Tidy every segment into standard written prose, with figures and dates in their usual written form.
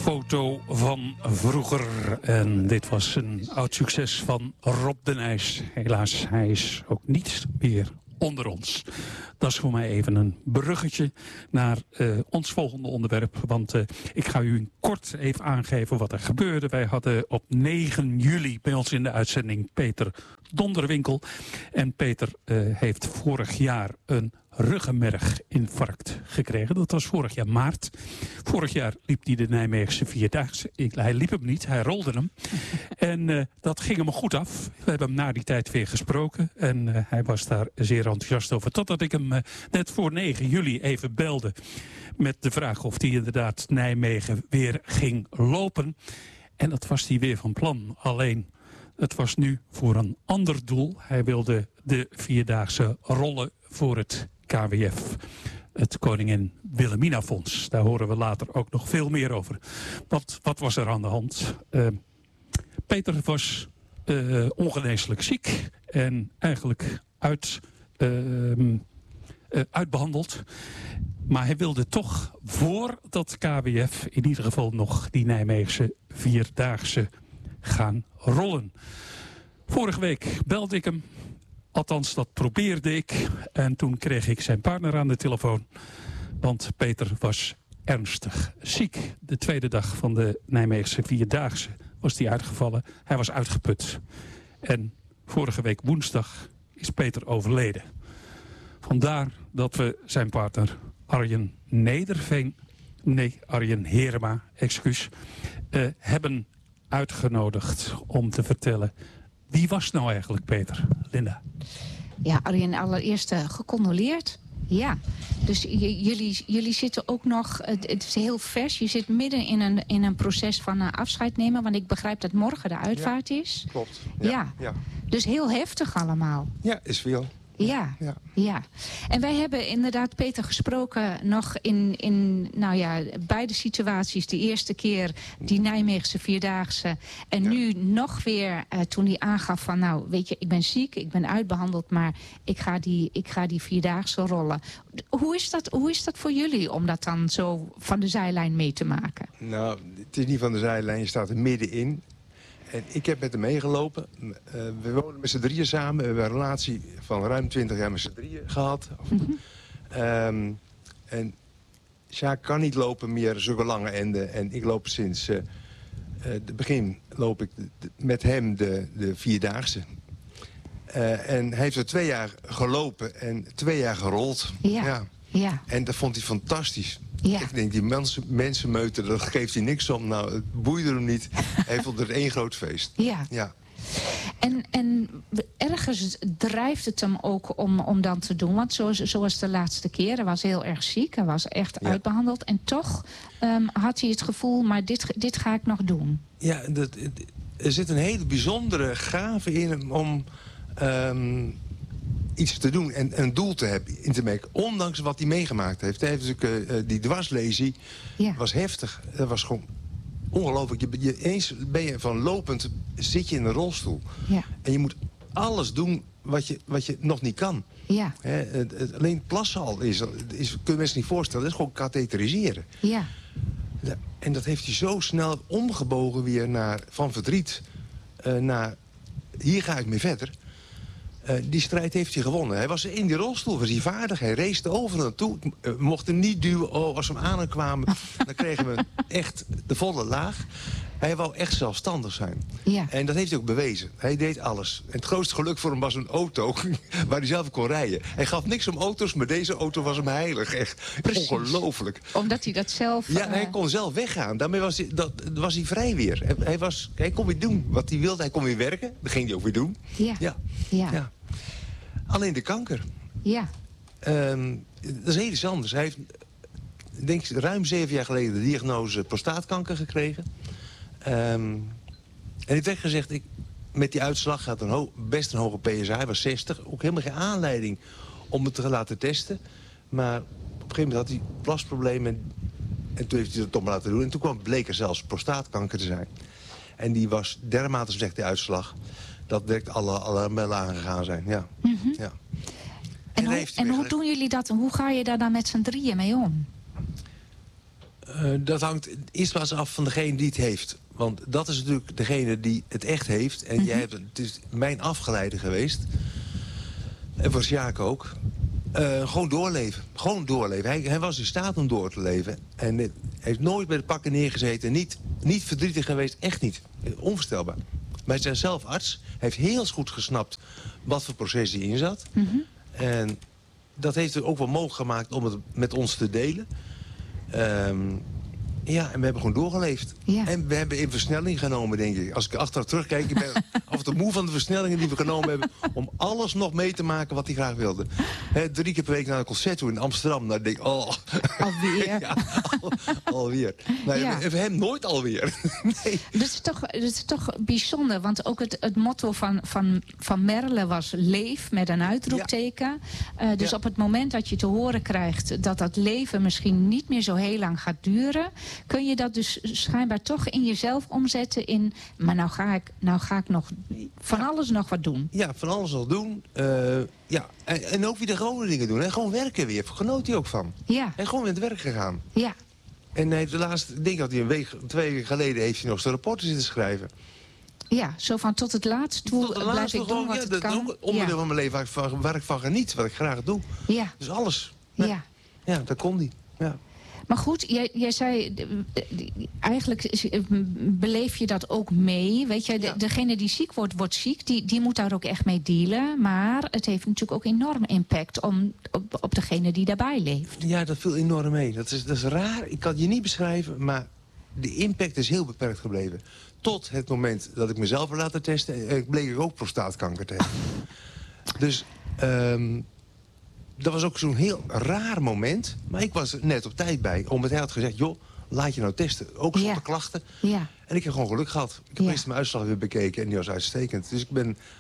foto van vroeger. En dit was een oud succes van Rob de Nijs. Helaas, hij is ook niet meer onder ons. Dat is voor mij even een bruggetje naar ons volgende onderwerp. Want ik ga u kort even aangeven wat er gebeurde. Wij hadden op 9 juli bij ons in de uitzending Peter Donderwinkel. En Peter heeft vorig jaar een ruggenmerginfarct gekregen. Dat was vorig jaar maart. Vorig jaar liep hij de Nijmeegse Vierdaagse. Hij liep hem niet, hij rolde hem. En dat ging hem goed af. We hebben hem na die tijd weer gesproken. En hij was daar zeer enthousiast over. Totdat ik hem net voor 9 juli even belde. Met de vraag of hij inderdaad Nijmegen weer ging lopen. En dat was hij weer van plan. Alleen, het was nu voor een ander doel. Hij wilde de Vierdaagse rollen voor het KWF. Het Koningin Wilhelmina Fonds. Daar horen we later ook nog veel meer over. Wat was er aan de hand? Peter was ongeneeslijk ziek. En eigenlijk uitbehandeld. Maar hij wilde toch voor dat KWF in ieder geval nog die Nijmeegse Vierdaagse gaan rollen. Vorige week belde ik hem. Althans, dat probeerde ik. En toen kreeg ik zijn partner aan de telefoon. Want Peter was ernstig ziek. De tweede dag van de Nijmeegse Vierdaagse was hij uitgevallen. Hij was uitgeput. En vorige week woensdag is Peter overleden. Vandaar dat we zijn partner Arjen Herema, hebben uitgenodigd om te vertellen. Wie was nou eigenlijk Peter? Linda? Ja, Arjen, allereerst gecondoleerd. Ja, dus jullie zitten ook nog, het is heel vers. Je zit midden in een proces van afscheid nemen. Want ik begrijp dat morgen de uitvaart is. Klopt. Ja. Dus heel heftig allemaal. Ja, is veel. Ja. En wij hebben inderdaad Peter gesproken nog in beide situaties. De eerste keer die Nijmeegse Vierdaagse. En nu nog weer toen hij aangaf van weet je, ik ben ziek, ik ben uitbehandeld, maar ik ga die Vierdaagse rollen. Hoe is dat voor jullie om dat dan zo van de zijlijn mee te maken? Nou, het is niet van de zijlijn, je staat er middenin. En ik heb met hem meegelopen. We wonen met z'n drieën samen. We hebben een relatie van ruim 20 jaar met z'n drieën gehad. En Sjaak kan niet lopen meer zulke lange enden. En ik loop sinds het begin loop ik met hem de Vierdaagse. En hij heeft er 2 jaar gelopen en 2 jaar gerold. Ja. En dat vond hij fantastisch. Ja. Ik denk, die mensenmeuten, dat geeft hij niks om. Nou, het boeide hem niet. Hij vond het 1 groot feest. Ja. En ergens drijft het hem ook om dan te doen. Want zoals de laatste keer, hij was heel erg ziek. Hij was echt uitbehandeld. En toch had hij het gevoel, maar dit ga ik nog doen. Ja, er zit een hele bijzondere gave in hem om iets te doen en een doel te hebben in te merken. Ondanks wat hij meegemaakt heeft. Hij heeft natuurlijk, die dwarslesie was heftig. Dat was gewoon ongelooflijk. Eens ben je van lopend, zit je in een rolstoel. Ja. En je moet alles doen wat je nog niet kan. Ja. Alleen plassen al kun je mensen niet voorstellen. Dat is gewoon katheteriseren. Ja. En dat heeft hij zo snel omgebogen weer van verdriet naar hier ga ik mee verder. Die strijd heeft hij gewonnen. Hij was in die rolstoel, was hij vaardig. Hij race overal naartoe. We mochten niet duwen. Als we hem aankwamen, dan kregen we echt de volle laag. Hij wou echt zelfstandig zijn. Ja. En dat heeft hij ook bewezen. Hij deed alles. En het grootste geluk voor hem was een auto waar hij zelf kon rijden. Hij gaf niks om auto's, maar deze auto was hem heilig. Echt ongelooflijk. Omdat hij dat zelf... Ja, hij kon zelf weggaan. Daarmee was hij vrij weer. Hij kon weer doen wat hij wilde. Hij kon weer werken. Dat ging hij ook weer doen. Ja. Alleen de kanker. Ja. Dat is heel iets anders. Hij heeft, denk ik, ruim 7 jaar geleden de diagnose prostaatkanker gekregen. En ik werd gezegd, met die uitslag gaat best een hoge PSA. Hij was 60. Ook helemaal geen aanleiding om het te laten testen. Maar op een gegeven moment had hij plasproblemen. En toen heeft hij dat toch maar laten doen. En toen bleek er zelfs prostaatkanker te zijn. En die was dermate slecht, die uitslag, dat direct alle bellen aangegaan zijn. Ja. Mm-hmm. Ja. En hoe doen jullie dat? Hoe ga je daar dan met z'n drieën mee om? Dat hangt eerst maar eens af van degene die het heeft. Want dat is natuurlijk degene die het echt heeft. En jij hebt, het is mijn afgeleide geweest. En voor Sjaak ook. Gewoon doorleven. Gewoon doorleven. Hij was in staat om door te leven. En hij heeft nooit bij de pakken neergezeten. Niet verdrietig geweest. Echt niet. Onvoorstelbaar. Maar hij is zelf arts. Hij heeft heel goed gesnapt wat voor proces hij in zat. En dat heeft het ook wel mogelijk gemaakt om het met ons te delen. Ja, en we hebben gewoon doorgeleefd. Ja. En we hebben in versnelling genomen, denk ik. Als ik achteraf terugkijk, ik ben af en toe moe van de versnellingen die we genomen hebben... om alles nog mee te maken wat hij graag wilde. 3 keer per week naar een concert toe in Amsterdam. Dan denk ik, oh... Alweer? Ja, alweer. Nee, ja. Hem nooit alweer. Nee. Dat is toch bijzonder, want ook het motto van Merle was... leef met een uitroepteken. Ja. Dus op het moment dat je te horen krijgt... dat leven misschien niet meer zo heel lang gaat duren... kun je dat dus schijnbaar toch in jezelf omzetten in... maar nou ga ik nog van alles nog wat doen. Ja, van alles nog doen. Ja. En ook weer de gewone dingen doen. En gewoon werken weer. Genoot hij ook van. Ja. En gewoon in het werk gegaan. Ja. En hij heeft de laatste, ik denk dat hij 2 weken geleden... heeft hij nog zijn rapporten zitten schrijven. Ja, zo van tot het laatst blijf ik doen wat het kan. Dat is ook onderdeel van mijn leven waar ik van geniet. Wat ik graag doe. Ja. Dus alles. Ja. Ja, dat kon hij. Ja. Maar goed, jij zei, eigenlijk beleef je dat ook mee. Weet je, degene die ziek wordt ziek, die moet daar ook echt mee dealen. Maar het heeft natuurlijk ook enorm impact op degene die daarbij leeft. Ja, dat viel enorm mee. Dat is raar. Ik kan het je niet beschrijven, maar de impact is heel beperkt gebleven. Tot het moment dat ik mezelf heb laten testen, bleek ik ook prostaatkanker te hebben. Dus... dat was ook zo'n heel raar moment. Maar ik was er net op tijd bij. Omdat hij had gezegd, joh, laat je nou testen. Ook zonder klachten. Ja. En ik heb gewoon geluk gehad. Ik heb eerst mijn uitslag weer bekeken en die was uitstekend. Dus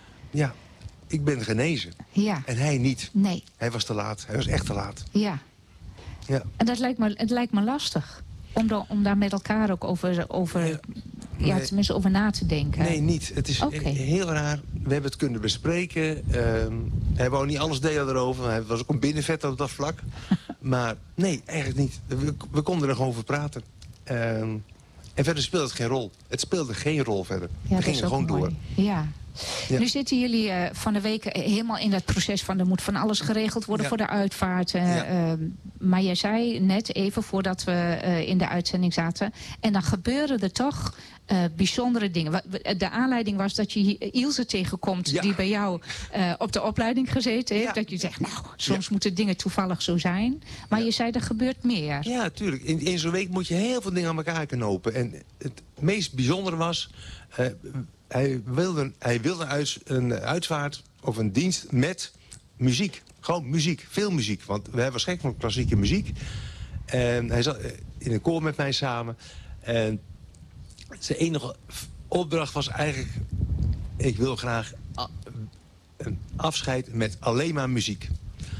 ik ben genezen. Ja. En hij niet. Nee. Hij was te laat. Hij was echt te laat. Ja. En het lijkt me lastig. Om daar met elkaar ook over tenminste over na te denken. Nee, niet. Het is heel raar. We hebben het kunnen bespreken. Hij wou niet alles delen erover. Hij was ook een binnenvet op dat vlak. Maar nee, eigenlijk niet. We konden er gewoon over praten. En verder speelde het geen rol. Het speelde geen rol verder. Ja, we gingen gewoon mooi. door. Ja. Nu zitten jullie van de week helemaal in dat proces van... er moet van alles geregeld worden voor de uitvaart. Maar jij zei net even voordat we in de uitzending zaten... en dan gebeuren er toch bijzondere dingen. De aanleiding was dat je Ilse tegenkomt... die bij jou op de opleiding gezeten heeft. Dat je zegt, nou, soms moeten dingen toevallig zo zijn. Maar je zei, er gebeurt meer. Ja, natuurlijk. In zo'n week moet je heel veel dingen aan elkaar knopen. En het meest bijzondere was... Hij wilde een uitvaart of een dienst met muziek. Gewoon muziek, veel muziek. Want we hebben waarschijnlijk van klassieke muziek. En hij zat in een koor met mij samen. En zijn enige opdracht was eigenlijk... ik wil graag een afscheid met alleen maar muziek.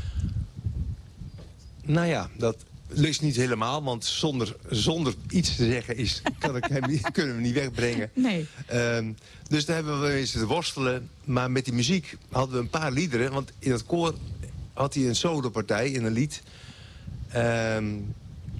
Nou ja, dat lukt niet helemaal, want zonder iets te zeggen kunnen we niet wegbrengen. Nee. Dus daar hebben we eens te worstelen. Maar met die muziek hadden we een paar liederen. Want in het koor had hij een solopartij in een lied. En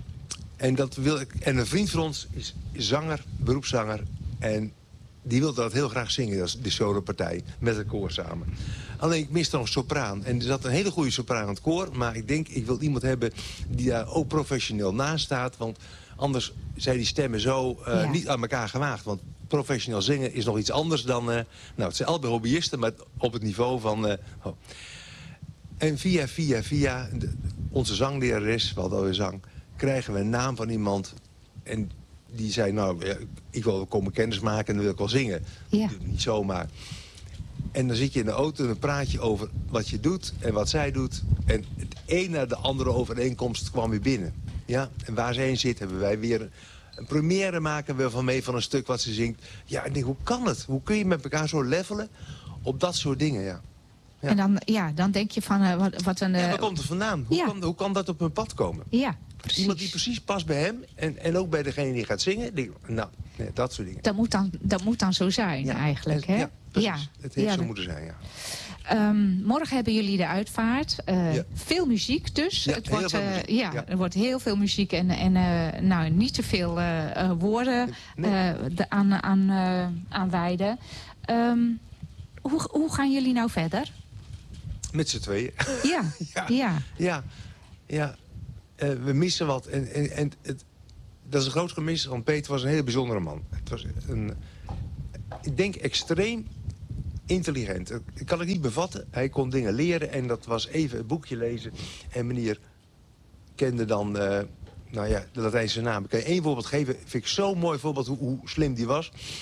een vriend van ons is zanger, beroepszanger. En die wilde dat heel graag zingen, die solopartij, met het koor samen. Alleen ik miste nog een sopraan. En er zat een hele goede sopraan aan het koor. Maar ik wil iemand hebben die daar ook professioneel naast staat. Want anders zijn die stemmen zo niet aan elkaar gewaagd. Want professioneel zingen is nog iets anders dan... het zijn allebei hobbyisten, maar op het niveau van... En via onze zanglerares, we hadden alweer zang... krijgen we een naam van iemand... En die zei, ik wil komen kennismaken en dan wil ik wel zingen. Ja. Niet zomaar. En dan zit je in de auto en dan praat je over wat je doet en wat zij doet. En het een naar de andere overeenkomst kwam weer binnen. Ja? En waar zij in zit, hebben wij weer een première maken we van mee van een stuk wat ze zingt. Ja, ik denk, hoe kan het? Hoe kun je met elkaar zo levelen op dat soort dingen, ja. En dan denk je van, wat een... waar komt het vandaan? Hoe kan dat op hun pad komen? Ja. Precies. Iemand die precies past bij hem en ook bij degene die gaat zingen. Dat soort dingen. Dat moet dan zo zijn eigenlijk, hè? precies. Ja. Het heeft Ja, zo moeten zijn, ja. Morgen hebben jullie de uitvaart. Veel muziek dus. Ja, Het heel wordt, veel muziek, ja. Er wordt heel veel muziek en niet te veel woorden aan wijden. Hoe gaan jullie nou verder? Met z'n tweeën. Ja. We missen wat. En dat is een groot gemis, want Peter was een hele bijzondere man. Het was ik denk extreem intelligent. Dat kan ik niet bevatten. Hij kon dingen leren en dat was even een boekje lezen. En meneer kende dan de Latijnse naam. Ik kan je één voorbeeld geven. Vind ik zo'n mooi voorbeeld hoe slim die was.